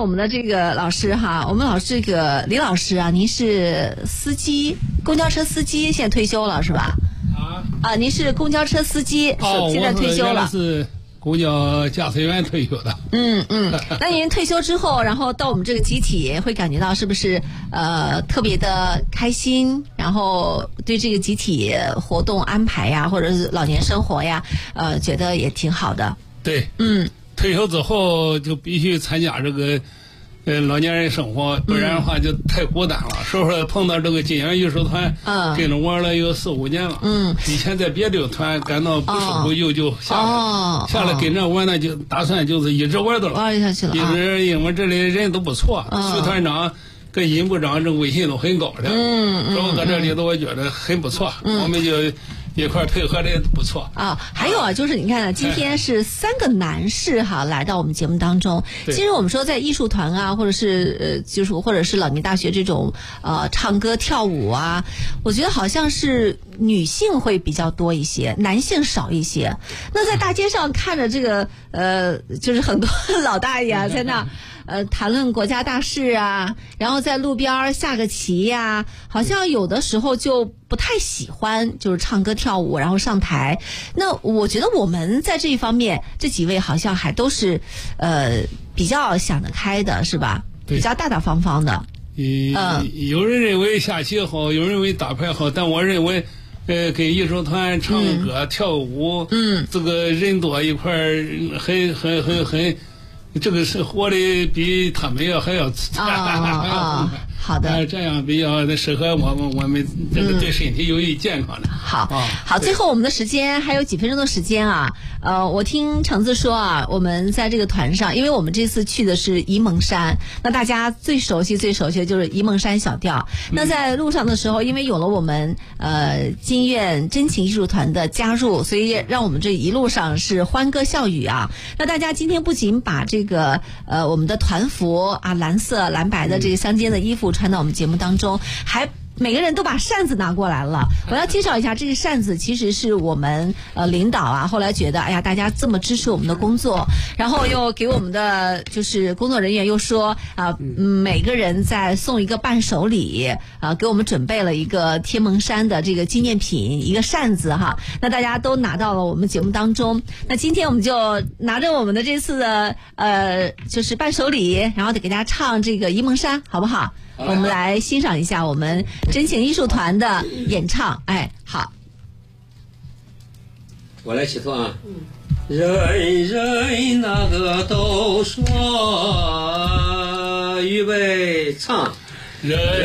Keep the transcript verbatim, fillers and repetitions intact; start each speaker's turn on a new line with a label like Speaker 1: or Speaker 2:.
Speaker 1: 我们的这个老师哈，我们老师这个李老师啊，您是司机，公交车司机，现在退休了是吧？
Speaker 2: 啊
Speaker 1: 啊，您是公交车司机，
Speaker 2: 哦，
Speaker 1: 现在退休了。
Speaker 2: 我是公交驾驶员退休的。
Speaker 1: 嗯嗯，那您退休之后，然后到我们这个集体，会感觉到是不是呃特别的开心？然后对这个集体活动安排呀，或者是老年生活呀，呃，觉得也挺好的。
Speaker 2: 对，
Speaker 1: 嗯，
Speaker 2: 退休之后就必须参加这个呃老年人生活，不然的话就太孤单了。所以说碰到这个金阳艺术团，
Speaker 1: 嗯，
Speaker 2: 跟着玩了有四五年了。
Speaker 1: 嗯，
Speaker 2: 以前在别的团感到不舒服，又就下来，
Speaker 1: 哦、
Speaker 2: 下来跟着玩呢，就打算就是一直玩到了，
Speaker 1: 玩下去了。
Speaker 2: 一直因为这里人都不错，徐团长跟尹部长这威信都很高的，
Speaker 1: 嗯嗯，
Speaker 2: 所以搁这里头我觉得很不错，嗯、我们就一块配合的不错
Speaker 1: 啊。还有啊，就是你看啊，今天是三个男士哈来到我们节目当中。其实我们说在艺术团啊，或者是呃，就是或者是老年大学这种呃唱歌跳舞啊，我觉得好像是女性会比较多一些，男性少一些。那在大街上看着这个呃，就是很多老大爷啊在那。呃，谈论国家大事啊，然后在路边下个棋呀、啊，好像有的时候就不太喜欢，就是唱歌跳舞，然后上台。那我觉得我们在这一方面，这几位好像还都是，呃，比较想得开的，是吧？比较大大方方的。
Speaker 2: 嗯，有人认为下棋好，有人认为打牌好，但我认为，呃，跟艺术团唱歌、嗯、跳舞，嗯，这个人多一块儿，很很很很。这个是活的比他们要还要
Speaker 1: 啊啊，好的，
Speaker 2: 这样比较适合我们我们这个对身体有益健康的。
Speaker 1: 嗯、好，好，最后我们的时间还有几分钟的时间啊，呃，我听橙子说啊，我们在这个团上，因为我们这次去的是沂蒙山，那大家最熟悉最熟悉的就是沂蒙山小调。那在路上的时候，因为有了我们呃金苑真情艺术团的加入，所以让我们这一路上是欢歌笑语啊。那大家今天不仅把这个这个呃，我们的团服啊，蓝色、蓝白的这个相间的衣服穿到我们节目当中，还每个人都把扇子拿过来了。我要介绍一下，这个扇子其实是我们呃领导啊，后来觉得哎呀，大家这么支持我们的工作，然后又给我们的就是工作人员又说啊、呃嗯，每个人再送一个伴手礼啊、呃，给我们准备了一个天门山的这个纪念品，一个扇子哈。那大家都拿到了我们节目当中。那今天我们就拿着我们的这次的呃就是伴手礼，然后得给大家唱这个沂蒙山，好不好？我们来欣赏一下我们真情艺术团的演唱。哎，好，
Speaker 3: 我来起头啊。人人那个都说，预备唱。
Speaker 2: 人